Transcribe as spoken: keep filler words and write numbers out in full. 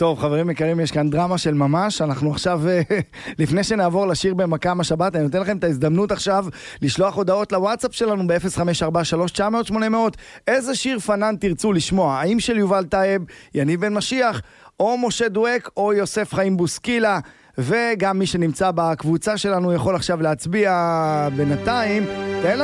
טוב, חברים יקרים, יש כאן דרמה של ממש. אנחנו עכשיו, לפני שנעבור לשיר במקם השבת, אני נותן לכם את ההזדמנות עכשיו לשלוח הודעות לוואטסאפ שלנו ב-אפס חמש ארבע שלוש תשע אפס אפס שמונה אפס אפס. איזה שיר פנן תרצו לשמוע? האם של יובל טייב, יניב בן משיח, או משה דואק, או יוסף חיים בוסקילה? וגם מי שנמצא בקבוצה שלנו יכול עכשיו להצביע בינתיים. תן